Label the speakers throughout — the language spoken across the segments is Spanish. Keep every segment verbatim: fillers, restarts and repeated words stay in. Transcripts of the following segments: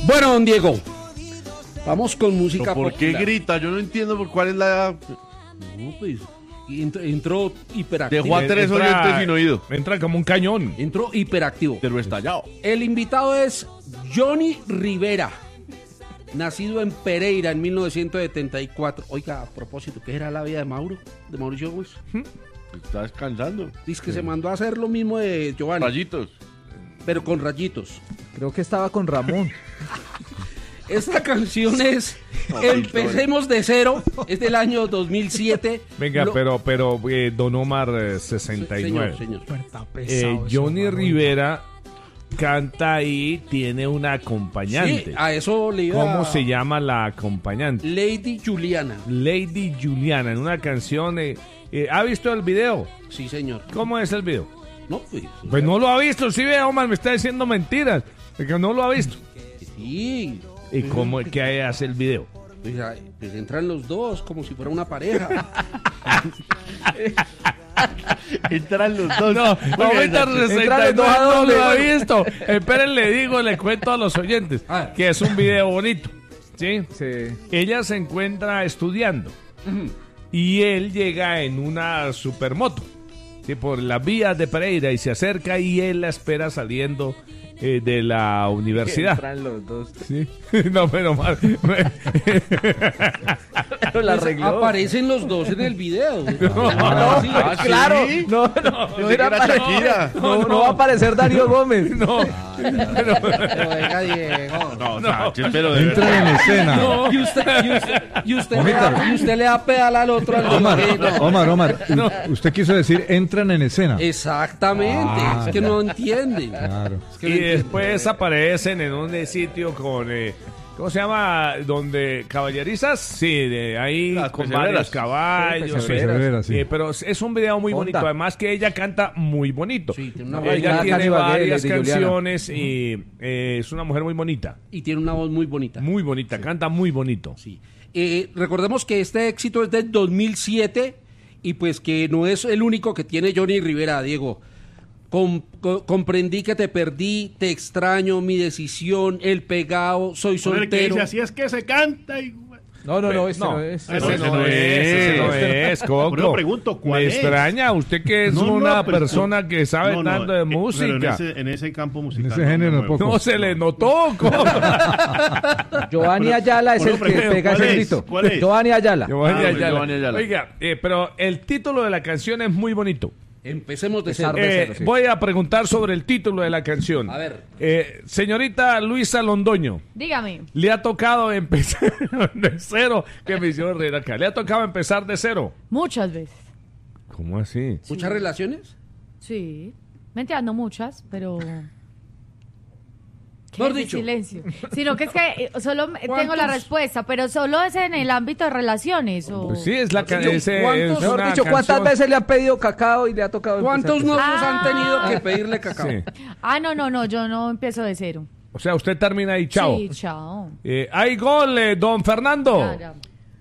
Speaker 1: Bueno, don Diego, vamos con música
Speaker 2: ¿Por qué
Speaker 1: popular.
Speaker 2: grita? Yo no entiendo por cuál es la...
Speaker 1: No, pues, entró, entró hiperactivo.
Speaker 2: Dejó a tres
Speaker 3: Entra-
Speaker 2: oyentes sin oído.
Speaker 3: Entra como un cañón.
Speaker 1: Entró hiperactivo.
Speaker 2: Pero estallado.
Speaker 1: El invitado es Johnny Rivera, nacido en Pereira en mil novecientos setenta y cuatro. Oiga, a propósito, ¿qué era la vida de Mauro? De Mauricio Gómez.
Speaker 2: Está descansando.
Speaker 1: Dice que se mandó a hacer lo mismo de Giovanni,
Speaker 2: Rayitos.
Speaker 1: pero con rayitos.
Speaker 4: Creo que estaba con Ramón.
Speaker 1: Esta canción es Empecemos de cero, es del año dos mil siete.
Speaker 3: Venga,
Speaker 1: Lo-
Speaker 3: pero, pero eh, Don Omar eh, sesenta y nueve.
Speaker 1: Señor, señor.
Speaker 3: Eh, Johnny Rivera canta ahí, tiene una
Speaker 1: Sí,
Speaker 3: acompañante.
Speaker 1: a eso le iba.
Speaker 3: ¿Cómo se llama la acompañante?
Speaker 1: Lady Juliana.
Speaker 3: Lady Juliana, en una canción. eh, eh, ¿Ha visto el video?
Speaker 1: Sí, señor.
Speaker 3: ¿Cómo es el video?
Speaker 1: No, pues.
Speaker 3: Pues no lo ha visto, sí, ve, Omar, me está diciendo mentiras. De que no lo ha visto.
Speaker 1: Sí.
Speaker 3: ¿Y cómo es que hace el video?
Speaker 1: Pues, ay, pues entran los dos como si fuera una pareja.
Speaker 2: Entran los dos.
Speaker 3: No, noventa
Speaker 4: Entran
Speaker 3: sesenta y
Speaker 4: los dos
Speaker 3: nueve
Speaker 4: a
Speaker 3: no
Speaker 4: doble.
Speaker 3: lo ha visto. Esperen, le digo, le cuento a los oyentes
Speaker 1: A ver.
Speaker 3: que es un video bonito. ¿Sí?
Speaker 4: Sí.
Speaker 3: Ella se encuentra estudiando y él llega en una supermoto, ¿sí? Por las vías de Pereira y se acerca y él la espera saliendo eh, de la universidad.
Speaker 4: Entran los dos.
Speaker 3: ¿Sí? No, pero mal.
Speaker 4: Pero la arregló.
Speaker 1: Aparecen los dos en el video.
Speaker 4: No,
Speaker 1: Sí,
Speaker 4: pues,
Speaker 2: ¿sí?
Speaker 4: claro. No, no, no,
Speaker 2: Pensé
Speaker 4: era
Speaker 2: que era
Speaker 4: para-
Speaker 2: Shakira.
Speaker 4: no, no va a aparecer Darío Gómez.
Speaker 3: No,
Speaker 1: Pero venga, Diego.
Speaker 2: No, Sánchez, pero de
Speaker 5: Entra
Speaker 2: verdad.
Speaker 5: en escena.
Speaker 1: No, y usted, y usted, y usted, le, da, y usted le da pedal al otro. Al
Speaker 5: Omar,
Speaker 1: de- no.
Speaker 5: Omar, Omar, u- usted quiso decir entran en escena.
Speaker 1: Exactamente.
Speaker 5: Ah,
Speaker 1: es que
Speaker 5: ya.
Speaker 1: no entienden.
Speaker 5: Claro.
Speaker 1: Es que
Speaker 3: y
Speaker 1: no entienden.
Speaker 3: después aparecen en un sitio con... eh, ¿cómo se llama? Donde caballerizas, sí, de ahí
Speaker 2: Las
Speaker 3: con
Speaker 2: pesebreras.
Speaker 3: varios caballos.
Speaker 4: Sí,
Speaker 3: sí.
Speaker 5: pesebreras, sí.
Speaker 3: Eh, pero es un video muy bonito,
Speaker 4: Honda.
Speaker 3: además que ella canta muy bonito.
Speaker 1: Sí, tiene una
Speaker 4: No,
Speaker 1: voz-
Speaker 3: Ella
Speaker 4: Bailada
Speaker 3: tiene
Speaker 4: Cali Bagué,
Speaker 3: varias
Speaker 4: Lady Juliana.
Speaker 3: canciones y eh, es una mujer muy bonita,
Speaker 1: y tiene una voz muy bonita.
Speaker 3: muy bonita, canta muy bonito.
Speaker 1: Sí. Eh, recordemos que este éxito es del dos mil siete y pues que no es el único que tiene Johnny Rivera, Diego. Com- co- comprendí que te perdí, te extraño, mi decisión, el pegado, soy
Speaker 6: Joder, que
Speaker 1: soltero.
Speaker 6: dice, así es que se canta y...
Speaker 4: No, no, no, este
Speaker 3: No,
Speaker 4: no es.
Speaker 3: ese
Speaker 6: Ese
Speaker 3: no
Speaker 6: no
Speaker 3: es, ese no es, Coco.
Speaker 6: Por eso pregunto, ¿cuál
Speaker 3: Me
Speaker 6: es?
Speaker 3: extraña, usted que es
Speaker 6: No, no,
Speaker 3: una
Speaker 6: pero-
Speaker 3: persona que sabe
Speaker 6: no, no,
Speaker 3: tanto de
Speaker 6: eh,
Speaker 3: música.
Speaker 6: pero en ese, en ese campo musical.
Speaker 5: ese género
Speaker 6: no me muevo.
Speaker 5: poco.
Speaker 3: No se le notó, Coco.
Speaker 4: Giovanni Ayala es
Speaker 6: Bueno,
Speaker 4: el que
Speaker 6: pero,
Speaker 4: pega
Speaker 6: ¿cuál
Speaker 4: ese
Speaker 6: es?
Speaker 4: grito.
Speaker 6: ¿Cuál es?
Speaker 4: Giovanni Ayala.
Speaker 3: Giovanni
Speaker 2: Ah,
Speaker 3: Ayala.
Speaker 2: Giovanni Ayala.
Speaker 3: Oiga, eh, pero el título de la canción es muy bonito.
Speaker 1: Empecemos de
Speaker 4: Empezar
Speaker 1: cero.
Speaker 4: de
Speaker 3: Eh,
Speaker 4: cero, sí.
Speaker 3: Voy a preguntar sobre el título de la canción.
Speaker 1: A ver.
Speaker 3: Eh, señorita Luisa Londoño,
Speaker 7: Dígame.
Speaker 3: ¿le ha tocado empezar de cero? Que me hicieron reír acá. ¿Le ha tocado empezar de cero?
Speaker 7: Muchas veces.
Speaker 3: ¿Cómo así?
Speaker 1: ¿Muchas relaciones?
Speaker 7: Sí. Mentira, no muchas, pero...
Speaker 1: Mejor
Speaker 7: Qué
Speaker 1: dicho.
Speaker 7: silencio. Sino que es que eh, solo me- tengo
Speaker 1: ¿Cuántos?
Speaker 7: la respuesta, pero solo es en el ámbito de relaciones. O...
Speaker 3: Pues sí, es la
Speaker 1: Señor,
Speaker 3: canción.
Speaker 1: ¿cuántos-
Speaker 4: Mejor dicho, ¿cuántas veces le han pedido cacao y le ha tocado
Speaker 1: ¿Cuántos
Speaker 4: empezar?
Speaker 1: novios
Speaker 7: Ah.
Speaker 1: han tenido que pedirle cacao?
Speaker 3: Sí.
Speaker 7: Ah, no, no, no, yo no empiezo de cero.
Speaker 3: O sea, usted termina ahí, chao.
Speaker 7: Sí, chao.
Speaker 3: Eh, hay gol, eh, don Fernando.
Speaker 7: Ya, ya.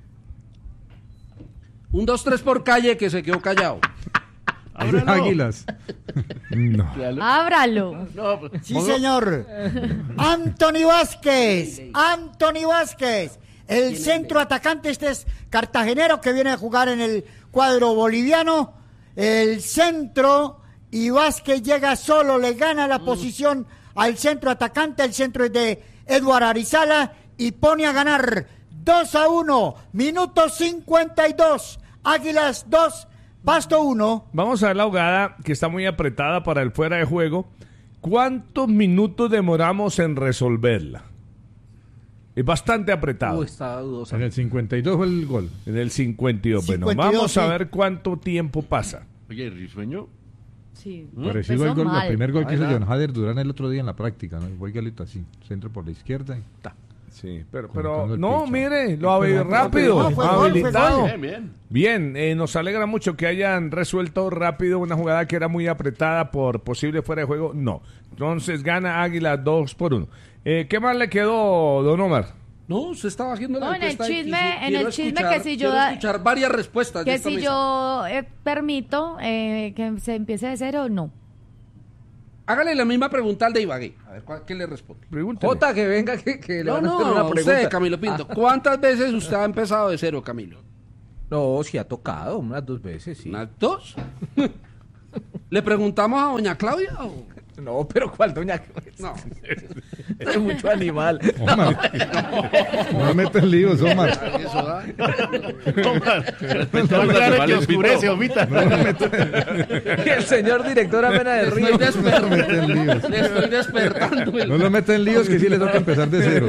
Speaker 1: Un, dos, tres por calle que se quedó callado.
Speaker 5: Águilas.
Speaker 3: No.
Speaker 7: Ábralo.
Speaker 8: Sí, señor. Anthony Vázquez. Anthony Vázquez. El centro atacante, este es cartagenero que viene a jugar en el cuadro boliviano. El centro y Vázquez llega solo, le gana la posición al centro atacante. El centro es de Eduard Arizala y pone a ganar dos a uno. Minuto cincuenta y dos. Águilas dos. Pasto uno.
Speaker 3: Vamos a ver la jugada que está muy apretada para el fuera de juego. ¿Cuántos minutos demoramos en resolverla? Es bastante apretado.
Speaker 1: Uy, está dudosa.
Speaker 5: En el cincuenta y dos fue el gol.
Speaker 3: En el cincuenta y dos. Bueno,
Speaker 8: cincuenta y dos,
Speaker 3: vamos a
Speaker 8: sí.
Speaker 3: ver cuánto tiempo pasa.
Speaker 2: Oye, ¿risueño?
Speaker 7: Sí.
Speaker 5: Parecido
Speaker 7: Empezó
Speaker 5: al gol, el
Speaker 7: mal.
Speaker 5: primer gol que
Speaker 2: Ay,
Speaker 5: hizo
Speaker 2: nada.
Speaker 5: John Hader Durán el otro día en la práctica, ¿no? Fue igualito así, centro por la izquierda y ta.
Speaker 3: Sí, pero,
Speaker 5: Colocando
Speaker 3: pero
Speaker 5: el
Speaker 3: no,
Speaker 5: pecho.
Speaker 3: mire, lo
Speaker 5: Fue
Speaker 3: había
Speaker 5: gol.
Speaker 3: rápido,
Speaker 8: No, fue gol, fue
Speaker 3: habilitado.
Speaker 8: gol.
Speaker 2: Bien, bien.
Speaker 3: Bien, eh, nos alegra mucho que hayan resuelto rápido una jugada que era muy apretada por posible fuera de juego. No, entonces gana Águila dos por uno. Eh, ¿Qué más le quedó, don Omar?
Speaker 1: No, se estaba haciendo la
Speaker 7: No, en el
Speaker 1: encuesta y
Speaker 7: chisme-
Speaker 1: quisi-
Speaker 7: en
Speaker 1: quiero
Speaker 7: el chisme
Speaker 1: escuchar-
Speaker 7: que si yo
Speaker 1: quiero
Speaker 7: da-
Speaker 1: escuchar varias respuestas de
Speaker 7: Que
Speaker 1: esta
Speaker 7: si
Speaker 1: mesa.
Speaker 7: yo eh, permito eh, que se empiece de cero, no.
Speaker 1: Hágale la misma pregunta al de Ibagué. A ver, ¿cuál- ¿qué le responde?
Speaker 3: Pregúntale.
Speaker 4: Jota, que venga, que, que le
Speaker 1: No,
Speaker 4: van a hacer
Speaker 1: no,
Speaker 4: una pregunta.
Speaker 1: usted, Camilo Pinto. ¿Cuántas veces usted ha empezado de cero, Camilo?
Speaker 4: No, sí ha tocado, unas dos veces, sí.
Speaker 1: ¿Unas dos? ¿Le preguntamos a doña Claudia o...?
Speaker 4: No, pero ¿cuál doña?
Speaker 1: No.
Speaker 4: Es mucho animal.
Speaker 5: Omar, no me metas líos, Omar.
Speaker 2: Eso da.
Speaker 6: Omar,
Speaker 2: No,
Speaker 6: no,
Speaker 2: no,
Speaker 6: claro
Speaker 2: no,
Speaker 6: que
Speaker 2: no,
Speaker 6: oscurece,
Speaker 2: no.
Speaker 6: omita.
Speaker 4: Y el señor director apenas de
Speaker 1: Le
Speaker 4: río.
Speaker 1: estoy,
Speaker 5: No me meten
Speaker 1: desper-
Speaker 5: líos.
Speaker 1: le estoy despertando.
Speaker 5: No lo metan en líos que sí les toca empezar de ceros.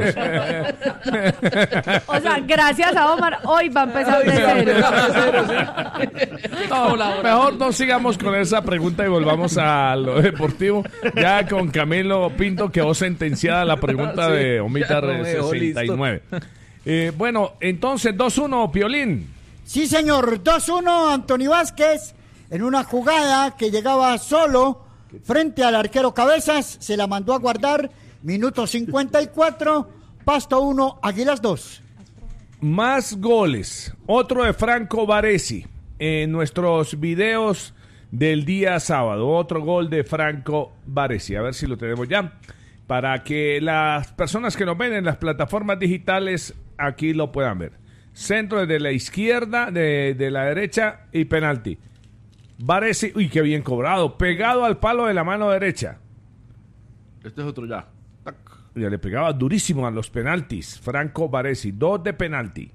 Speaker 7: O sea, gracias a Omar, hoy va a empezar de cero.
Speaker 3: No, mejor no sigamos con esa pregunta y volvamos a lo deportivo. Ya con Camilo Pinto quedó sentenciada la pregunta
Speaker 4: Sí,
Speaker 3: de Omita
Speaker 4: ya no me dejó
Speaker 3: sesenta y nueve. Eh, bueno, entonces dos uno, Piolín.
Speaker 8: Sí, señor, dos uno, Anthony Vázquez, en una jugada que llegaba solo frente al arquero Cabezas, se la mandó a guardar, minuto cincuenta y cuatro, Pasto uno, Águilas dos.
Speaker 3: Más goles. Otro de Franco Baresi en nuestros videos del día sábado. Otro gol de Franco Baresi. A ver si lo tenemos ya. Para que las personas que nos ven en las plataformas digitales aquí lo puedan ver. Centro desde la izquierda, de, de la derecha y penalti. Baresi, uy, qué bien cobrado. Pegado al palo de la mano derecha.
Speaker 2: Este es otro ya. Tac.
Speaker 3: Ya le pegaba durísimo a los penaltis. Franco Baresi, dos de penalti.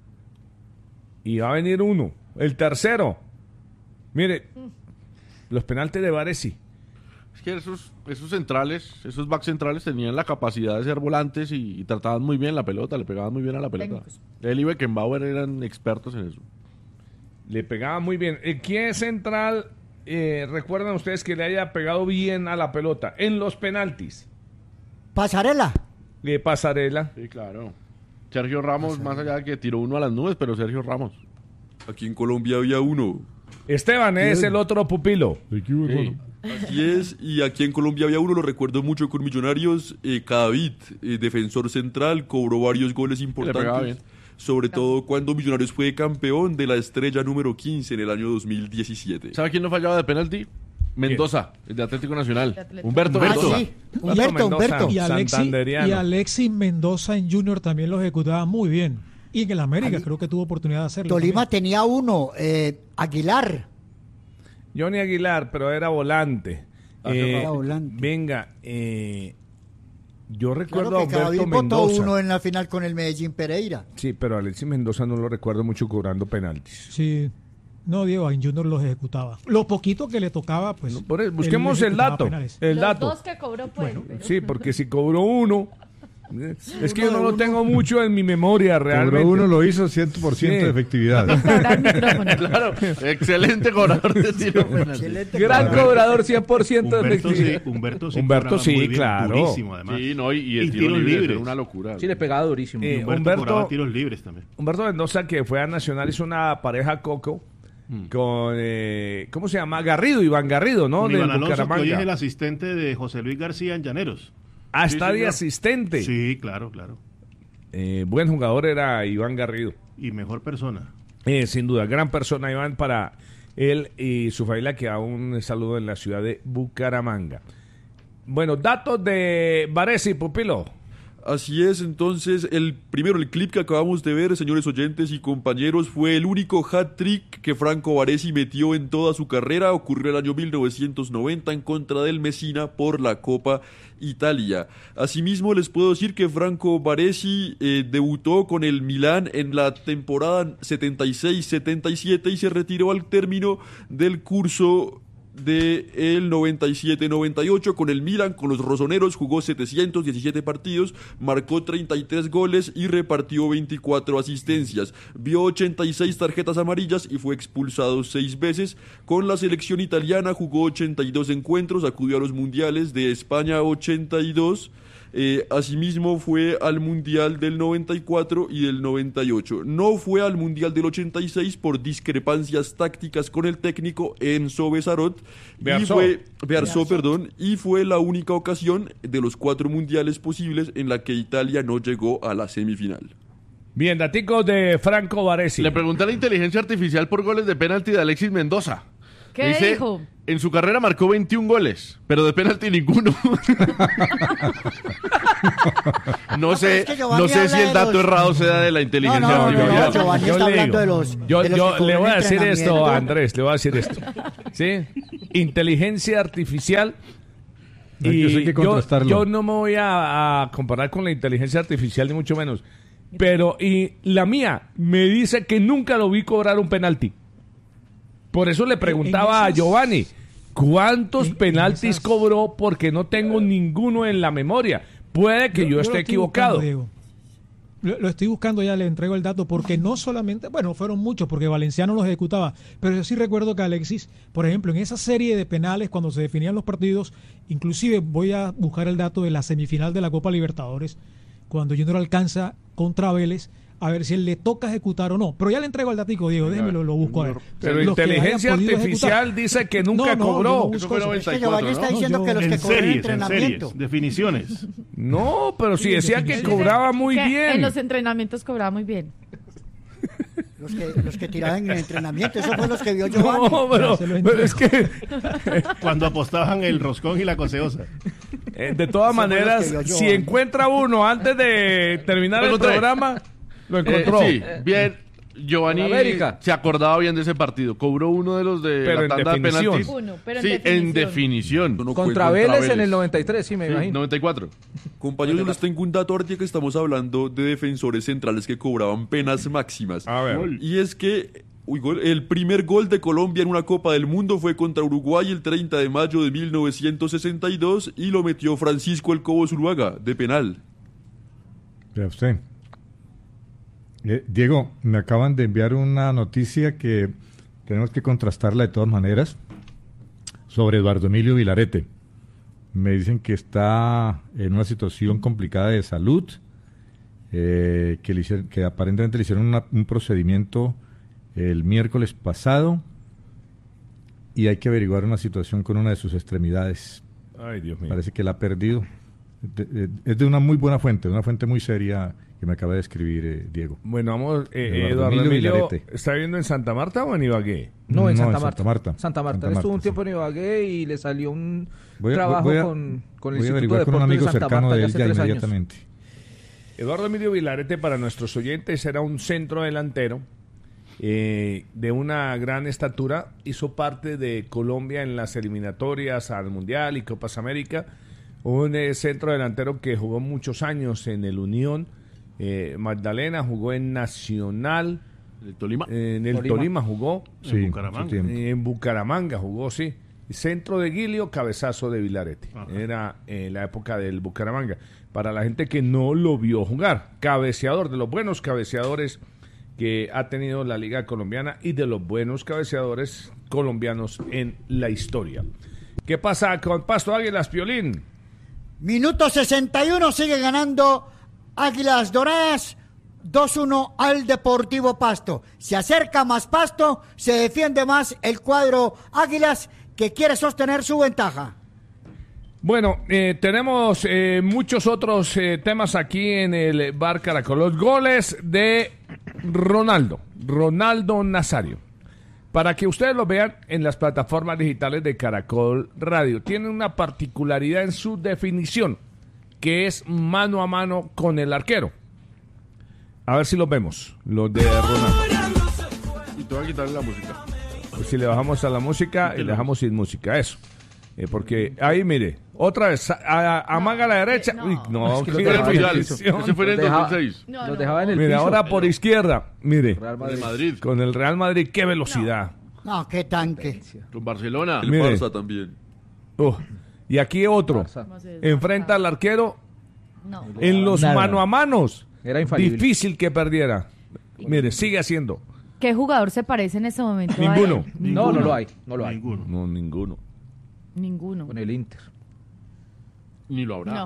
Speaker 3: Y va a venir uno. El tercero. Mire, los penaltis de Baresi.
Speaker 2: Es que esos, esos centrales, esos back centrales tenían la capacidad de ser volantes y, y trataban muy bien la pelota, le pegaban muy bien a la pelota.
Speaker 7: Técnicos.
Speaker 2: Él y Beckenbauer eran expertos en eso.
Speaker 3: Le pegaba muy bien. Eh, ¿Quién central eh, recuerdan ustedes que le haya pegado bien a la pelota? En los penaltis.
Speaker 8: Pasarela.
Speaker 3: Eh, Pasarela.
Speaker 2: Sí, claro. Sergio Ramos, más allá de que tiró uno a las nubes, pero Sergio Ramos.
Speaker 9: Aquí en Colombia había uno.
Speaker 3: Esteban es el otro pupilo.
Speaker 2: Sí.
Speaker 9: Así es, y aquí en Colombia había uno, lo recuerdo mucho con Millonarios, eh, Cadavid, eh, defensor central, cobró varios goles
Speaker 2: pegaba
Speaker 9: importantes.
Speaker 2: bien.
Speaker 9: Sobre todo cuando Millonarios fue campeón de la estrella número quince en el año dos mil diecisiete.
Speaker 2: ¿Sabe quién no fallaba de penalti? Mendoza, el de Atlético Nacional.
Speaker 7: De Atlético.
Speaker 2: Humberto
Speaker 8: Ah,
Speaker 2: Mendoza.
Speaker 8: sí. Humberto,
Speaker 3: Mendoza.
Speaker 8: Humberto.
Speaker 10: Y Alexis,
Speaker 3: Santanderiano.
Speaker 10: y Alexis Mendoza en Junior también lo ejecutaba muy bien. Y en el América
Speaker 8: Ali-
Speaker 10: creo que tuvo oportunidad de hacerlo.
Speaker 8: Tolima
Speaker 10: también.
Speaker 8: tenía uno, eh, Aguilar.
Speaker 3: Johnny Aguilar, pero era volante. Eh,
Speaker 8: Era volante.
Speaker 3: Venga, eh, yo recuerdo
Speaker 8: Claro
Speaker 3: a
Speaker 8: que Cadavid
Speaker 3: Humberto
Speaker 8: votó
Speaker 3: Mendoza.
Speaker 8: uno en la final con el Medellín Pereira.
Speaker 3: Sí, pero Alexis Mendoza no lo recuerdo mucho cobrando penaltis.
Speaker 10: Sí. No, Diego, en Junior los ejecutaba. Lo poquito que le tocaba, pues.
Speaker 3: Por eso,
Speaker 10: él
Speaker 3: busquemos el
Speaker 10: ejecutaba
Speaker 3: dato.
Speaker 10: penales.
Speaker 3: El
Speaker 7: Los
Speaker 3: dato.
Speaker 7: dos que cobró pues. pero-
Speaker 3: Sí, porque si cobró uno, eh, es que yo no lo tengo mucho en mi memoria realmente.
Speaker 5: Cobró uno, lo hizo cien por ciento
Speaker 3: Sí.
Speaker 5: de efectividad.
Speaker 7: Ahora el micrófono.
Speaker 2: Claro, excelente cobrador de tiro penalti.
Speaker 8: Excelente.
Speaker 4: Gran cobrador, cien por ciento de
Speaker 6: Humberto sí,
Speaker 4: efectividad.
Speaker 6: Humberto sí.
Speaker 3: Humberto
Speaker 6: cobraba
Speaker 3: sí,
Speaker 6: muy bien,
Speaker 3: claro.
Speaker 6: Durísimo, además.
Speaker 2: Sí, no, y, y el
Speaker 6: Y
Speaker 2: tiro
Speaker 6: tiros
Speaker 2: libre
Speaker 6: libres.
Speaker 2: era una locura.
Speaker 4: Sí, le pegaba durísimo.
Speaker 3: Eh,
Speaker 6: Humberto,
Speaker 3: Humberto-
Speaker 6: cobraba tiros libres también.
Speaker 3: Humberto Mendoza, que fue a Nacional, hizo una pareja coco con, eh, ¿cómo se llama? Garrido, Iván Garrido, ¿no?
Speaker 6: Con
Speaker 3: Del
Speaker 6: Iván Alonso, que hoy
Speaker 3: Bucaramanga.
Speaker 6: es el asistente de José Luis García en Llaneros.
Speaker 3: Ah,
Speaker 2: Sí,
Speaker 3: está de
Speaker 2: señor.
Speaker 3: asistente.
Speaker 6: Sí, claro, claro.
Speaker 3: Eh, buen jugador era Iván Garrido.
Speaker 6: Y mejor persona.
Speaker 3: Eh, sin duda, gran persona Iván para él y su familia, que aún saludo en la ciudad de Bucaramanga. Bueno, datos de Baresi, Pupilo.
Speaker 9: Así es, entonces, el primero, el clip que acabamos de ver, señores oyentes y compañeros, fue el único hat-trick que Franco Baresi metió en toda su carrera. Ocurrió el año mil novecientos noventa en contra del Messina por la Copa Italia. Asimismo, les puedo decir que Franco Baresi eh, debutó con el Milán en la temporada setenta y seis setenta y siete y se retiró al término del curso de el noventa y siete noventa y ocho con el Milan, con los rosoneros, jugó setecientos diecisiete partidos, marcó treinta y tres goles y repartió veinticuatro asistencias. Vio ochenta y seis tarjetas amarillas y fue expulsado seis veces. Con la selección italiana jugó ochenta y dos encuentros, acudió a los mundiales de España ochenta y dos. Eh, asimismo fue al Mundial del noventa y cuatro y del noventa y ocho. No fue al Mundial del ochenta y seis por discrepancias tácticas con el técnico Enzo Bearzot. Y
Speaker 3: Bearzot.
Speaker 9: fue, Bearzot, perdón, y fue la única ocasión de los cuatro mundiales posibles en la que Italia no llegó a la semifinal.
Speaker 3: Bien, daticos de Franco Baresi.
Speaker 2: Le pregunté a la inteligencia artificial por goles de penalti de Alexis Mendoza.
Speaker 7: ¿Qué
Speaker 2: Dice,
Speaker 7: dijo?
Speaker 2: en su carrera marcó veintiún goles, pero de penalti ninguno. No sé,
Speaker 8: Es que Giovanni
Speaker 2: no sé
Speaker 8: habla
Speaker 2: si el
Speaker 8: de
Speaker 2: dato
Speaker 8: los-
Speaker 2: errado sea de la inteligencia
Speaker 8: No, no, no,
Speaker 2: artificial.
Speaker 8: no, Giovanni está
Speaker 3: le
Speaker 8: hablando
Speaker 3: digo,
Speaker 8: de los-
Speaker 3: yo,
Speaker 8: de los
Speaker 3: yo
Speaker 8: que
Speaker 3: le voy a
Speaker 8: cubren
Speaker 3: decir esto
Speaker 8: entrenamiento.
Speaker 3: a Andrés, le voy a decir esto. ¿Sí? Inteligencia artificial.
Speaker 5: Hay que-
Speaker 3: Y
Speaker 5: eso hay que
Speaker 3: yo,
Speaker 5: contrastarlo.
Speaker 3: yo no me voy a, a comparar con la inteligencia artificial, ni mucho menos. Pero, y la mía me dice que nunca lo vi cobrar un penalti. Por eso le preguntaba a
Speaker 10: esas-
Speaker 3: Giovanni, ¿cuántos
Speaker 10: en- en
Speaker 3: penaltis
Speaker 10: esas-
Speaker 3: cobró? Porque no tengo ninguno en la memoria. Puede que yo,
Speaker 10: lo
Speaker 3: esté
Speaker 10: estoy
Speaker 3: equivocado.
Speaker 10: buscando, Diego. Lo, lo estoy buscando, ya le entrego el dato, porque no solamente, bueno, fueron muchos, porque Valenciano los ejecutaba, pero yo sí recuerdo que Alexis, por ejemplo, en esa serie de penales, cuando se definían los partidos, inclusive voy a buscar el dato de la semifinal de la Copa Libertadores, cuando Junior alcanza contra Vélez, a ver si él le toca ejecutar o no. Pero ya le entrego el datico, Diego, déjemelo, lo busco a ver.
Speaker 3: Pero
Speaker 10: Los que hayan
Speaker 3: inteligencia
Speaker 10: podido
Speaker 3: artificial
Speaker 10: ejecutar.
Speaker 3: dice que nunca
Speaker 10: No, no,
Speaker 3: cobró.
Speaker 10: yo no
Speaker 2: Eso
Speaker 10: busco
Speaker 2: fue
Speaker 10: eso.
Speaker 8: Es que
Speaker 2: 94,
Speaker 8: Giovanni está
Speaker 2: ¿no?
Speaker 8: diciendo
Speaker 10: No,
Speaker 8: que
Speaker 10: yo-
Speaker 8: los que
Speaker 6: En
Speaker 8: cobran
Speaker 6: series, en
Speaker 8: entrenamiento.
Speaker 6: series, definiciones.
Speaker 3: No, pero si
Speaker 10: Sí,
Speaker 3: decía que
Speaker 10: definición.
Speaker 3: cobraba muy
Speaker 7: Que
Speaker 3: bien.
Speaker 7: En los entrenamientos cobraba muy bien.
Speaker 8: Los que, los que tiraban en el entrenamiento, eso fue los que vio Giovanni.
Speaker 3: No, pero,
Speaker 10: Ya se lo
Speaker 3: pero es que
Speaker 6: Cuando apostaban el roscón y la coseosa.
Speaker 3: eh, de todas
Speaker 8: Eso fue lo
Speaker 3: maneras,
Speaker 8: que vio
Speaker 3: si
Speaker 8: Giovanni.
Speaker 3: encuentra uno antes de terminar
Speaker 2: Lo
Speaker 3: el
Speaker 2: encontré.
Speaker 3: programa, lo
Speaker 2: Eh,
Speaker 3: encontró.
Speaker 2: sí, bien. Giovanni
Speaker 4: Con América.
Speaker 2: se acordaba bien de ese partido. Cobró uno de los de
Speaker 3: Pero
Speaker 2: la
Speaker 3: en
Speaker 2: tanda de
Speaker 3: definición.
Speaker 2: penaltis.
Speaker 7: Uno, pero en
Speaker 2: sí,
Speaker 7: definición.
Speaker 2: en definición.
Speaker 9: No
Speaker 4: Contra
Speaker 9: fue
Speaker 4: Vélez en el noventa y tres, sí, me
Speaker 2: Sí,
Speaker 4: imagino.
Speaker 2: noventa y cuatro.
Speaker 9: Compañeros, yo les tengo un dato ahorita que estamos hablando de defensores centrales que cobraban penas máximas.
Speaker 3: A ver.
Speaker 9: Y es que uy, gol- el primer gol de Colombia en una Copa del Mundo fue contra Uruguay el treinta de mayo de mil novecientos sesenta y dos y lo metió Francisco El Cobo Zuluaga de penal.
Speaker 5: Vea usted. Eh, Diego, me acaban de enviar una noticia que tenemos que contrastarla de todas maneras sobre Eduardo Emilio Vilarete. Me dicen que está en una situación complicada de salud, eh, que, le hicieron- que aparentemente le hicieron una- un procedimiento el miércoles pasado y hay que averiguar una situación con una de sus extremidades.
Speaker 3: Ay, Dios mío.
Speaker 5: Parece que la ha perdido. De- de- es de una muy buena fuente, de una fuente muy seria que me acaba de escribir eh, Diego.
Speaker 3: Bueno, vamos, eh,
Speaker 5: Eduardo
Speaker 3: Eduardo
Speaker 5: Emilio
Speaker 3: Emilio,
Speaker 5: Vilarete.
Speaker 3: ¿está viviendo en Santa Marta o en Ibagué?
Speaker 4: No, en
Speaker 5: No,
Speaker 4: Santa
Speaker 5: en
Speaker 4: Marta.
Speaker 5: Santa Marta.
Speaker 4: Santa Marta.
Speaker 5: Santa
Speaker 4: Él estuvo
Speaker 5: Marta,
Speaker 4: un tiempo
Speaker 5: sí.
Speaker 4: en Ibagué y le salió un
Speaker 5: Voy a-
Speaker 4: trabajo
Speaker 5: voy a-
Speaker 4: con, con el
Speaker 5: voy a
Speaker 4: Instituto de
Speaker 5: averiguar con un
Speaker 4: Deportes
Speaker 5: amigo
Speaker 4: de Santa
Speaker 5: cercano
Speaker 4: Marta
Speaker 5: de
Speaker 4: ya
Speaker 5: él
Speaker 4: hace
Speaker 5: ya
Speaker 4: tres años.
Speaker 5: inmediatamente.
Speaker 3: Eduardo Emilio Vilarete, para nuestros oyentes, era un centro delantero eh, de una gran estatura. Hizo parte de Colombia en las eliminatorias al Mundial y Copas América. Un eh, centro delantero que jugó muchos años en el Unión eh, Magdalena, jugó en Nacional,
Speaker 2: El Tolima.
Speaker 3: en el
Speaker 4: Tolima.
Speaker 3: Tolima, jugó,
Speaker 5: Sí, mucho
Speaker 6: Bucaramanga.
Speaker 5: tiempo.
Speaker 3: eh, en Bucaramanga jugó, sí. Centro de Guilio, cabezazo de Vilarete.
Speaker 6: Ajá.
Speaker 3: Era eh, la época del Bucaramanga. Para la gente que no lo vio jugar, cabeceador, de los buenos cabeceadores que ha tenido la Liga Colombiana y de los buenos cabeceadores colombianos en la historia. ¿Qué pasa con Pasto Águilas, Piolín?
Speaker 8: Minuto sesenta y uno, sigue ganando Águilas Doradas dos uno al Deportivo Pasto. Se acerca más Pasto, se defiende más el cuadro Águilas que quiere sostener su ventaja.
Speaker 3: Bueno, eh, tenemos eh, muchos otros eh, temas aquí en el Bar Caracol. Los goles de Ronaldo, Ronaldo Nazario. Para que ustedes lo vean en las plataformas digitales de Caracol Radio. Tiene una particularidad en su definición, que es mano a mano con el arquero. A ver si los vemos, los de Ronaldo.
Speaker 2: Y te voy a quitarle la música.
Speaker 3: Pues si le bajamos a la música y le dejamos sin música, eso. Eh, porque ahí, mire, otra vez, a- a- amaga a la derecha.
Speaker 7: No.
Speaker 3: Uy, no,
Speaker 4: Es que lo
Speaker 3: qué
Speaker 2: Fue en el
Speaker 4: dejaba en el
Speaker 2: Mundial.
Speaker 4: piso.
Speaker 2: Ese fue en el
Speaker 4: Los deja-
Speaker 2: dos mil seis.
Speaker 7: No,
Speaker 4: Los
Speaker 7: no.
Speaker 4: dejaba en el
Speaker 3: Mire,
Speaker 4: piso.
Speaker 3: ahora por izquierda, mire,
Speaker 4: Real
Speaker 2: Con el
Speaker 4: Madrid.
Speaker 2: Madrid.
Speaker 3: con el Real Madrid, qué velocidad.
Speaker 8: No, qué tanque.
Speaker 2: Con Barcelona.
Speaker 9: El
Speaker 3: Mire.
Speaker 9: Barça también.
Speaker 3: Uh, y aquí otro,
Speaker 4: Barça.
Speaker 7: ¿Cómo se desmarca?
Speaker 3: enfrenta al arquero
Speaker 7: No.
Speaker 3: en los
Speaker 4: Nada.
Speaker 3: mano a manos.
Speaker 4: Era infalible.
Speaker 3: Difícil que perdiera. Mire, sigue haciendo.
Speaker 7: ¿Qué jugador se parece en ese momento? a
Speaker 3: Ninguno.
Speaker 7: él?
Speaker 4: No, no lo hay. No lo hay.
Speaker 6: Ninguno.
Speaker 3: No, ninguno.
Speaker 7: Ninguno.
Speaker 4: Con el Inter.
Speaker 2: Ni lo habrá.
Speaker 7: No.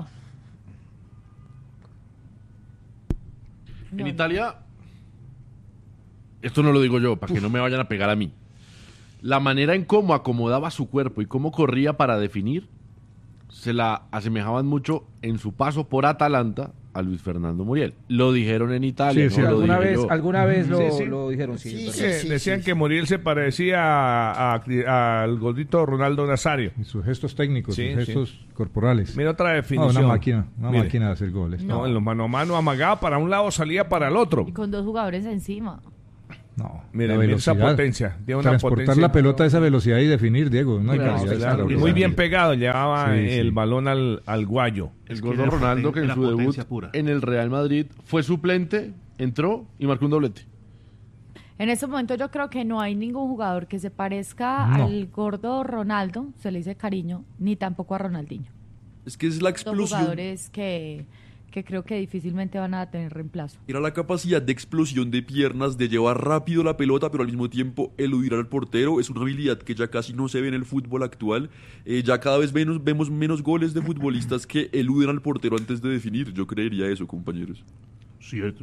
Speaker 2: En
Speaker 7: No,
Speaker 2: Italia, esto no lo digo yo, para que no me vayan a pegar a mí. La manera en cómo acomodaba su cuerpo y cómo corría para definir se la asemejaban mucho en su paso por Atalanta a Luis Fernando Muriel. Lo dijeron en Italia.
Speaker 5: Sí, sí,
Speaker 2: ¿no? Lo
Speaker 4: alguna
Speaker 2: dije
Speaker 4: vez,
Speaker 2: yo.
Speaker 4: alguna vez lo,
Speaker 3: Sí, sí.
Speaker 4: lo dijeron, sí.
Speaker 8: Sí,
Speaker 4: es
Speaker 8: sí,
Speaker 4: verdad.
Speaker 3: Eh,
Speaker 8: sí,
Speaker 3: decían
Speaker 8: sí,
Speaker 3: que
Speaker 8: sí.
Speaker 3: Muriel se parecía a- a- al gordito Ronaldo Nazario.
Speaker 5: Y sus gestos técnicos,
Speaker 3: Sí,
Speaker 5: sus gestos corporales.
Speaker 3: Mira otra
Speaker 5: No,
Speaker 3: definición.
Speaker 5: una máquina, una
Speaker 3: Mire.
Speaker 5: máquina de hacer goles.
Speaker 3: No, en los mano a mano amagaba para un lado, salía para el otro.
Speaker 7: Y con dos jugadores encima.
Speaker 5: No,
Speaker 3: Mire,
Speaker 5: la
Speaker 3: mire esa
Speaker 5: velocidad.
Speaker 3: potencia, tiene una
Speaker 5: Transportar
Speaker 3: potencia.
Speaker 5: la pelota a esa velocidad y definir, Diego. No hay
Speaker 3: Claro,
Speaker 5: calidad
Speaker 3: claro, y
Speaker 5: extraordinaria.
Speaker 3: muy bien pegado, llevaba
Speaker 5: Sí,
Speaker 3: el
Speaker 5: sí.
Speaker 3: balón al, al guayo.
Speaker 2: El
Speaker 6: Es que
Speaker 2: gordo
Speaker 6: era
Speaker 2: Ronaldo, que en
Speaker 6: era
Speaker 2: su debut
Speaker 6: potencia pura.
Speaker 2: en el Real Madrid fue suplente, entró y marcó un doblete.
Speaker 7: En este momento yo creo que no hay ningún jugador que se parezca
Speaker 5: No.
Speaker 7: al gordo Ronaldo, se le dice cariño, ni tampoco a Ronaldinho.
Speaker 9: Es que es la
Speaker 7: Son
Speaker 9: explosión.
Speaker 7: jugadores que, que creo que difícilmente van a tener reemplazo.
Speaker 9: Era la capacidad de explosión de piernas, de llevar rápido la pelota, pero al mismo tiempo eludir al portero. Es una habilidad que ya casi no se ve en el fútbol actual. Eh, ya cada vez menos, vemos menos goles de futbolistas que eluden al portero antes de definir. Yo creería eso, compañeros.
Speaker 6: Cierto.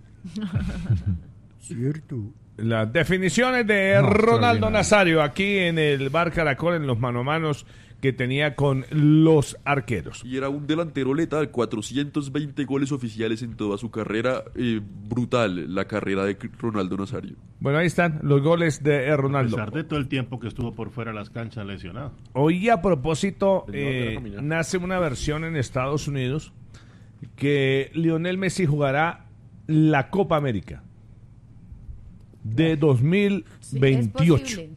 Speaker 8: Cierto.
Speaker 3: Las definiciones de
Speaker 5: No,
Speaker 3: Ronaldo
Speaker 5: extraordinario.
Speaker 3: Nazario aquí en el Bar Caracol, en los mano a manos que tenía con los arqueros.
Speaker 9: Y era un delantero letal, cuatrocientos veinte goles oficiales en toda su carrera. Eh, brutal la carrera de Ronaldo Nazario.
Speaker 3: Bueno, ahí están los goles de
Speaker 6: A
Speaker 3: Ronaldo.
Speaker 6: pesar de todo el tiempo que estuvo por fuera de las canchas lesionado.
Speaker 3: Hoy a propósito,
Speaker 2: El nuevo que
Speaker 3: eh,
Speaker 2: era caminar.
Speaker 3: nace una versión en Estados Unidos que Lionel Messi jugará la Copa América de dos mil
Speaker 7: Sí, es
Speaker 3: veintiocho.
Speaker 7: posible.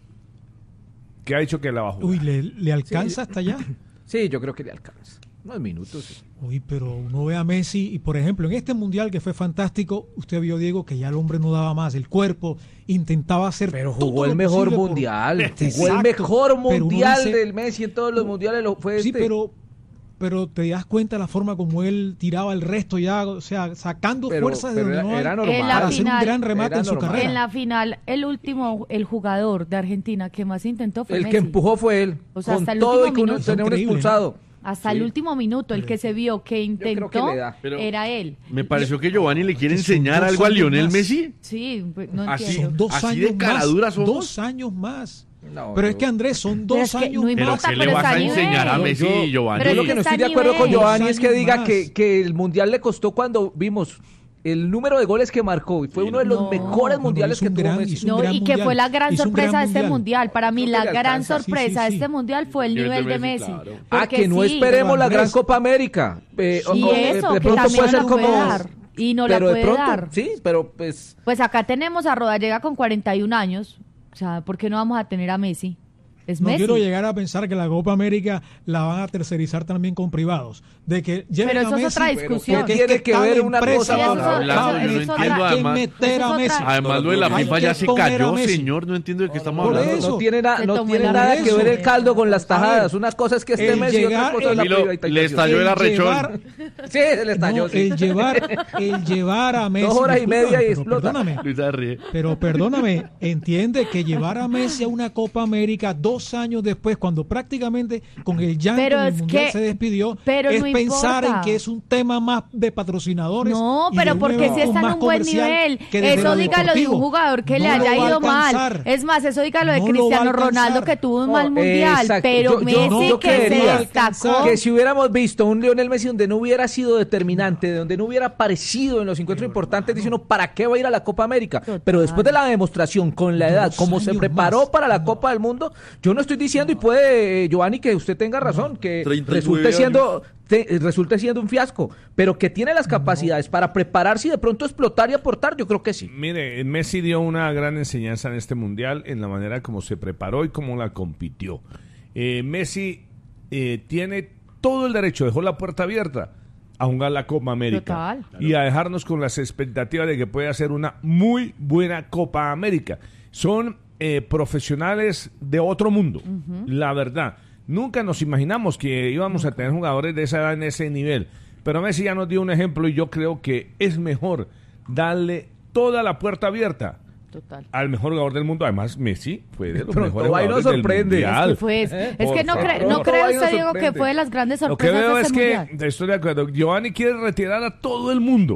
Speaker 3: Que ha dicho que la va a jugar.
Speaker 10: Uy, ¿le, le alcanza hasta allá?
Speaker 4: Sí, yo creo que le alcanza. Unos minutos. sí.
Speaker 10: Uy, pero uno ve a Messi y, por ejemplo, en este mundial que fue fantástico, usted vio, Diego, que ya el hombre no daba más. El cuerpo intentaba hacer
Speaker 4: Pero
Speaker 10: todo
Speaker 4: jugó
Speaker 10: lo
Speaker 4: el mejor
Speaker 10: posible por-
Speaker 4: mundial. Jugó el
Speaker 10: Exacto,
Speaker 4: mejor
Speaker 10: pero uno
Speaker 4: mundial
Speaker 10: dice-
Speaker 4: del Messi en todos los mundiales. Lo fue
Speaker 10: Sí,
Speaker 4: este.
Speaker 10: pero, pero te das cuenta la forma como él tiraba el resto ya, o sea, sacando
Speaker 4: Pero-
Speaker 10: fuerzas de
Speaker 4: pero
Speaker 10: donde
Speaker 4: era-
Speaker 10: no hay
Speaker 4: era normal.
Speaker 7: En la
Speaker 10: para hacer un
Speaker 7: final-
Speaker 10: gran remate
Speaker 4: era
Speaker 10: en su
Speaker 4: normal.
Speaker 10: carrera.
Speaker 7: En la final, el último, el jugador de Argentina que más intentó fue
Speaker 4: el
Speaker 7: Messi.
Speaker 4: que empujó fue él.
Speaker 7: O sea,
Speaker 4: con
Speaker 7: hasta el
Speaker 4: todo y
Speaker 7: último
Speaker 4: con un,
Speaker 7: minuto.
Speaker 4: tenía un
Speaker 10: Increíble,
Speaker 4: expulsado.
Speaker 7: Hasta
Speaker 4: Sí.
Speaker 7: el último minuto, el que se vio que
Speaker 4: creo
Speaker 7: intentó
Speaker 4: que le da.
Speaker 2: Pero-
Speaker 7: era él.
Speaker 2: Me pareció que Giovanni le quiere
Speaker 10: Que son
Speaker 2: enseñar
Speaker 10: dos
Speaker 2: algo a
Speaker 10: años
Speaker 2: Lionel
Speaker 10: más.
Speaker 2: Messi.
Speaker 7: Sí, pues, no
Speaker 2: Así-
Speaker 7: entiendo.
Speaker 10: Son dos
Speaker 2: ¿Así
Speaker 10: años
Speaker 2: de caradura
Speaker 10: más.
Speaker 2: somos?
Speaker 10: Dos años más.
Speaker 4: No,
Speaker 10: pero
Speaker 4: yo-
Speaker 10: es que Andrés, son
Speaker 7: Pero
Speaker 10: dos
Speaker 7: es que
Speaker 10: años
Speaker 7: no
Speaker 10: más.
Speaker 2: Pero
Speaker 7: importa,
Speaker 2: ¿qué le
Speaker 7: pero
Speaker 2: vas
Speaker 7: está
Speaker 2: a
Speaker 7: a nivel.
Speaker 2: enseñar a Messi,
Speaker 7: Yo-
Speaker 2: Giovanni?
Speaker 7: pero
Speaker 4: Yo lo que no
Speaker 7: está
Speaker 4: estoy de
Speaker 7: a
Speaker 4: acuerdo con
Speaker 7: nivel.
Speaker 4: Giovanni es que
Speaker 10: Dos
Speaker 4: diga
Speaker 10: años
Speaker 4: que,
Speaker 10: más.
Speaker 4: que el mundial le costó cuando vimos el número de goles que marcó. Y fue uno de los
Speaker 7: No.
Speaker 4: mejores
Speaker 10: No,
Speaker 4: mundiales
Speaker 10: hizo
Speaker 4: que
Speaker 10: un
Speaker 4: tuvo
Speaker 10: gran-
Speaker 4: Messi.
Speaker 10: hizo un
Speaker 7: No,
Speaker 10: gran
Speaker 7: y que
Speaker 10: mundial.
Speaker 7: fue la gran
Speaker 10: Hizo un
Speaker 7: sorpresa
Speaker 10: gran
Speaker 7: de este
Speaker 10: mundial.
Speaker 7: mundial. Para mí,
Speaker 4: Creo que
Speaker 7: la
Speaker 4: le
Speaker 7: gran
Speaker 10: alcanza. Sí,
Speaker 7: sorpresa
Speaker 10: sí,
Speaker 7: de
Speaker 10: sí.
Speaker 7: este mundial fue el
Speaker 2: El nivel
Speaker 7: nivel
Speaker 2: de
Speaker 7: de
Speaker 2: Messi,
Speaker 7: Messi.
Speaker 2: claro.
Speaker 4: Ah,
Speaker 7: Porque
Speaker 4: que no
Speaker 7: sí,
Speaker 4: esperemos la
Speaker 10: Andrés.
Speaker 4: gran Copa América. Eh,
Speaker 7: Y
Speaker 4: o-
Speaker 7: eso,
Speaker 4: de
Speaker 7: que
Speaker 4: pronto
Speaker 7: también
Speaker 4: puede
Speaker 7: no
Speaker 4: ser
Speaker 7: la puede
Speaker 4: como...
Speaker 7: dar. Y no la
Speaker 4: pero de
Speaker 7: puede
Speaker 4: pronto,
Speaker 7: dar.
Speaker 4: sí, pero pues...
Speaker 7: Pues acá tenemos a Rodallega con cuarenta y un años. O sea, ¿por qué no vamos a tener a Messi? Es
Speaker 10: No
Speaker 7: Messi.
Speaker 10: quiero llegar a pensar que la Copa América la van a tercerizar también con privados. De que lleven
Speaker 7: Pero
Speaker 10: a
Speaker 7: eso es
Speaker 10: Messi,
Speaker 7: otra
Speaker 10: pero
Speaker 7: discusión.
Speaker 10: porque
Speaker 4: Tiene
Speaker 10: es
Speaker 4: que
Speaker 10: cada
Speaker 4: ver una
Speaker 10: empresa
Speaker 4: cosa
Speaker 10: va
Speaker 7: con
Speaker 10: a-
Speaker 7: otra.
Speaker 2: Hablando,
Speaker 7: Eso-
Speaker 2: yo no
Speaker 7: eso es
Speaker 2: entiendo
Speaker 7: otra-
Speaker 10: Hay que
Speaker 2: además.
Speaker 10: meter
Speaker 7: eso
Speaker 10: a
Speaker 7: es
Speaker 10: Messi.
Speaker 7: otra-
Speaker 2: Además, lo de la
Speaker 10: Hay
Speaker 2: FIFA
Speaker 10: que
Speaker 2: ya se
Speaker 10: poner a
Speaker 2: cayó,
Speaker 10: Messi.
Speaker 2: señor. No entiendo de qué estamos
Speaker 10: Por
Speaker 2: hablando.
Speaker 10: eso.
Speaker 4: No tiene, na-
Speaker 7: Se
Speaker 4: no
Speaker 7: tomó
Speaker 4: tiene
Speaker 7: el
Speaker 4: nada que
Speaker 10: arrezo.
Speaker 4: ver el caldo con las tajadas.
Speaker 10: A ver,
Speaker 4: Una cosa es que esté
Speaker 10: el
Speaker 4: Messi y otra
Speaker 10: llegar-
Speaker 4: cosa es la
Speaker 10: el-
Speaker 2: Camilo,
Speaker 4: privatización.
Speaker 2: le estalló el arrechón.
Speaker 10: llevar,
Speaker 4: Sí, se le estalló,
Speaker 10: no,
Speaker 4: sí.
Speaker 10: el llevar, el llevar a Messi.
Speaker 4: Dos horas y
Speaker 10: discúlpame,
Speaker 4: media y
Speaker 10: pero
Speaker 4: explota.
Speaker 10: Perdóname,
Speaker 2: Luisa ríe.
Speaker 10: pero perdóname, entiende que llevar a Messi a una Copa América dos años después, cuando prácticamente con el llanto
Speaker 7: Pero
Speaker 10: en el
Speaker 7: es
Speaker 10: Mundial
Speaker 7: que-
Speaker 10: se despidió,
Speaker 7: pero
Speaker 10: es
Speaker 7: no
Speaker 10: pensar
Speaker 7: importa.
Speaker 10: en que es un tema más de patrocinadores.
Speaker 7: No,
Speaker 10: y
Speaker 7: pero
Speaker 10: de un
Speaker 7: porque
Speaker 10: evento
Speaker 7: si está en
Speaker 10: más
Speaker 7: un buen
Speaker 10: comercial
Speaker 7: nivel.
Speaker 10: que desde
Speaker 7: Eso
Speaker 10: lo
Speaker 7: dígalo de un
Speaker 10: deportivo.
Speaker 7: jugador que le
Speaker 10: No lo
Speaker 7: haya
Speaker 10: va a
Speaker 7: ido mal.
Speaker 10: alcanzar.
Speaker 7: Es más, eso dígalo de
Speaker 10: No lo va a
Speaker 7: Cristiano
Speaker 10: alcanzar.
Speaker 7: Ronaldo que tuvo un
Speaker 4: No,
Speaker 7: mal mundial.
Speaker 4: exacto.
Speaker 7: Pero
Speaker 4: Yo- yo-
Speaker 7: Messi
Speaker 4: yo
Speaker 7: que se
Speaker 4: creería
Speaker 7: destacó.
Speaker 4: que si hubiéramos visto un Lionel Messi donde no hubiera sido determinante, donde no hubiera aparecido en los encuentros importantes, dice uno, ¿para qué va a ir a la Copa América?
Speaker 7: Total.
Speaker 4: Pero después de la demostración, con la edad,
Speaker 10: Dos
Speaker 4: como se
Speaker 10: años
Speaker 4: preparó
Speaker 10: más.
Speaker 4: para la Copa del Mundo, yo no estoy diciendo, y puede, eh, Giovanni, que usted tenga razón, que
Speaker 9: treinta y nueve
Speaker 4: resulte siendo, te- resulte siendo un fiasco, pero que tiene las capacidades para prepararse y de pronto explotar y aportar, yo creo que sí.
Speaker 3: Mire, Messi dio una gran enseñanza en este mundial en la manera como se preparó y cómo la compitió. Eh, Messi eh, tiene todo el derecho, dejó la puerta abierta a jugar la Copa América.
Speaker 7: Total.
Speaker 3: Y a dejarnos con las expectativas de que puede hacer una muy buena Copa América. Son eh, profesionales de otro mundo, la verdad. Nunca nos imaginamos que íbamos a tener jugadores de esa edad en ese nivel. Pero Messi ya nos dio un ejemplo y yo creo que es mejor darle toda la puerta abierta
Speaker 7: Total.
Speaker 3: al mejor jugador del mundo. Además, Messi fue de los
Speaker 4: Pronto
Speaker 3: mejores
Speaker 4: va y nos
Speaker 3: jugadores del
Speaker 4: sorprende.
Speaker 3: mundial.
Speaker 7: Es que, fue, es,
Speaker 4: ¿Eh?
Speaker 7: es que
Speaker 3: Por
Speaker 7: no,
Speaker 3: favor.
Speaker 7: cre- no
Speaker 4: Pronto
Speaker 7: cree
Speaker 4: va y nos
Speaker 7: usted, Diego, que
Speaker 4: sorprende.
Speaker 7: fue de las grandes
Speaker 3: Lo que
Speaker 7: sorpresas
Speaker 3: veo
Speaker 7: de
Speaker 3: es
Speaker 7: este
Speaker 3: que,
Speaker 7: mundial.
Speaker 3: estoy de acuerdo, Giovanni quiere retirar a todo el mundo.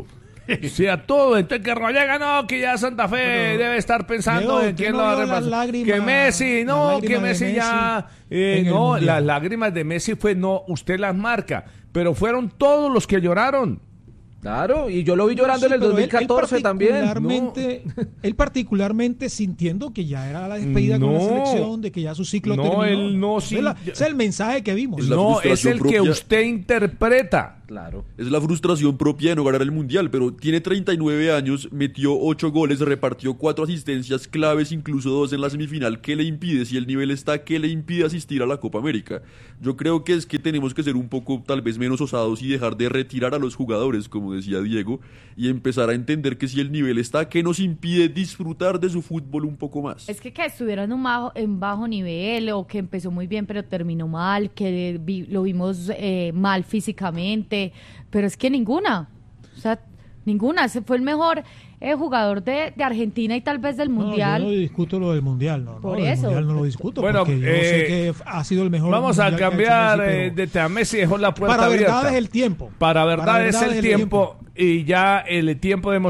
Speaker 3: Sí, a todo. Entonces que Rodallega no, que ya Santa Fe
Speaker 10: Pero,
Speaker 3: debe estar pensando
Speaker 10: Diego,
Speaker 3: en
Speaker 10: ¿usted
Speaker 3: quién
Speaker 10: no
Speaker 3: lo va a
Speaker 10: vio las
Speaker 3: reemplazar.
Speaker 10: lágrimas-
Speaker 3: Que Messi,
Speaker 10: las
Speaker 3: no,
Speaker 10: lágrimas
Speaker 3: que
Speaker 10: de
Speaker 3: Messi,
Speaker 10: Messi
Speaker 3: ya... eh,
Speaker 10: en el
Speaker 3: no,
Speaker 10: Mundial?
Speaker 3: las lágrimas de Messi fue no, usted las marca. Pero fueron todos los que lloraron.
Speaker 4: Claro, y yo lo vi llorando
Speaker 10: Sí,
Speaker 4: en el
Speaker 10: pero
Speaker 4: dos mil catorce
Speaker 10: él, él
Speaker 4: también.
Speaker 10: particularmente, él particularmente sintiendo que ya era la despedida con la
Speaker 3: No.
Speaker 10: selección, de que ya su ciclo
Speaker 3: No,
Speaker 10: terminó.
Speaker 3: él no,
Speaker 10: Ese
Speaker 3: sí,
Speaker 10: es la-
Speaker 3: ya-
Speaker 10: ese es el mensaje que vimos.
Speaker 9: Es la
Speaker 3: No, es
Speaker 9: frustración
Speaker 3: el que
Speaker 9: propia.
Speaker 3: usted interpreta.
Speaker 4: Claro.
Speaker 9: Es la frustración propia de no ganar el Mundial, pero tiene treinta y nueve años, metió ocho goles, repartió cuatro asistencias claves, incluso dos en la semifinal. ¿Qué le impide? Si el nivel está, ¿qué le impide asistir a la Copa América? Yo creo que es que tenemos que ser un poco tal vez menos osados y dejar de retirar a los jugadores, como decía Diego, y empezar a entender que si el nivel está, ¿qué nos impide disfrutar de su fútbol un poco más?
Speaker 7: Es que que estuviera en un bajo, en bajo nivel o que empezó muy bien pero terminó mal, que vi- lo vimos eh, mal físicamente, pero es que ninguna, o sea, ninguna, se fue el mejor eh, jugador de, de Argentina y tal vez del
Speaker 10: No,
Speaker 7: Mundial.
Speaker 10: yo no discuto lo del Mundial, no.
Speaker 7: Por
Speaker 10: no, del
Speaker 7: eso.
Speaker 10: Mundial no lo discuto,
Speaker 3: Bueno,
Speaker 10: porque yo
Speaker 3: eh,
Speaker 10: sé que ha sido el mejor
Speaker 3: Vamos a
Speaker 10: Mundial que ha hecho
Speaker 3: cambiar
Speaker 10: Messi,
Speaker 3: eh,
Speaker 10: pero
Speaker 3: de tema. Messi dejó la puerta
Speaker 10: para
Speaker 3: abierta.
Speaker 10: verdad es el tiempo.
Speaker 3: Para verdad,
Speaker 10: Para
Speaker 3: es
Speaker 10: verdad
Speaker 3: el
Speaker 10: es el
Speaker 3: tiempo. Y ya el tiempo de